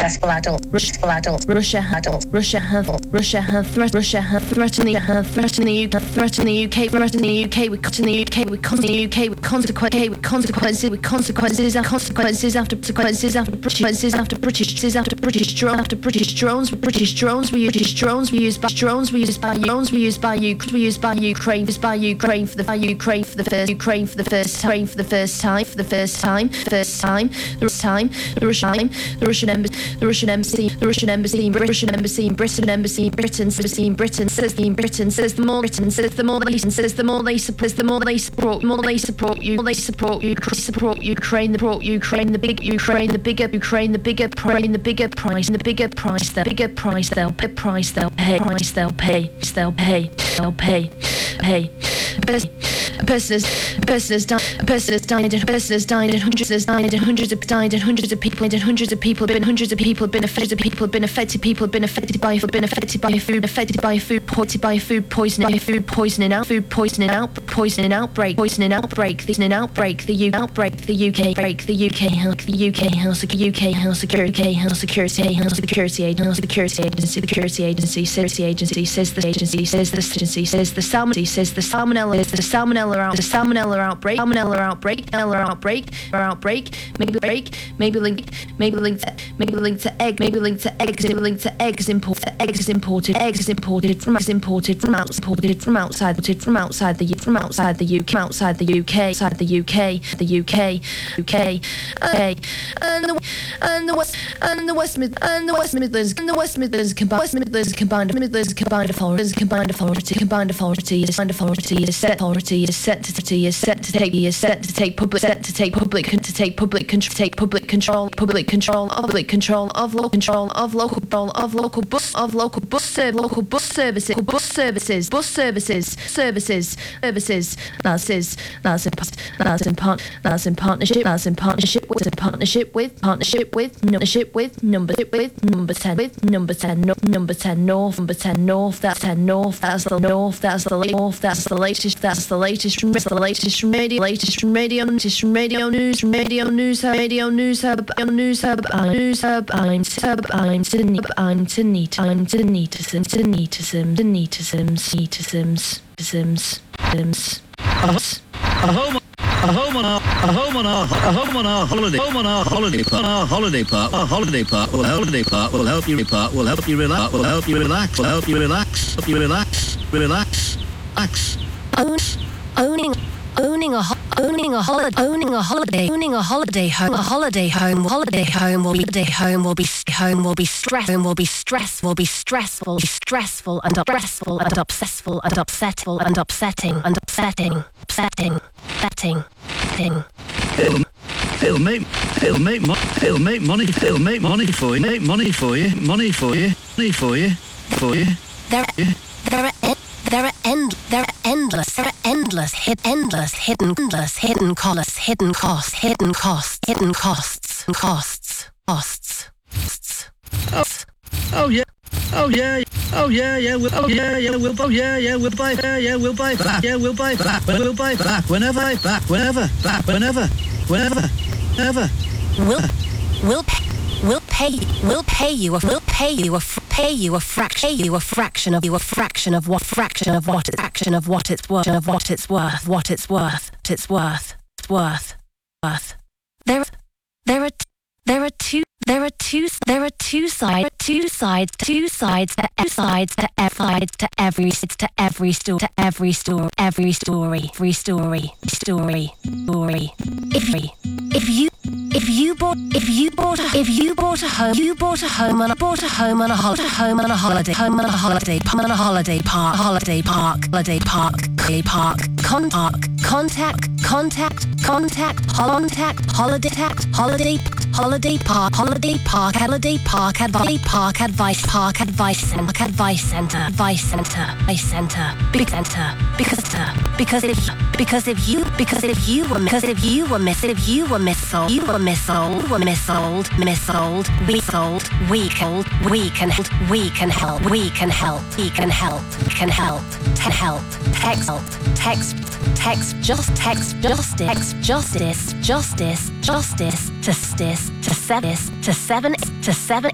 Russia have threatened the UK with consequences after British drones we use by Ukraine for the first time the Russian embassy in Britain says the more they support Ukraine, the bigger price they'll pay. A person has died and hundreds of people been affected by food poisoning outbreak. The UK Health Security Agency says the salmonella outbreak maybe linked to eggs imported from outside the UK. And the West Midlands combined authority is set to take public control of local bus services. That's in partnership with number 10 North. That's the latest from Radio News Hub. I'm A home on our holiday park will help you relax. Owning a holiday home will be stressful and upsetting. It'll make money for you. There are endless hidden costs. Oh yeah. We'll buy back whenever. We'll pay you a fraction of what it's worth. There are two sides to every story. If you bought a home on a holiday park, contact holiday park advice center because if you were missold, we can help. Text justice to 7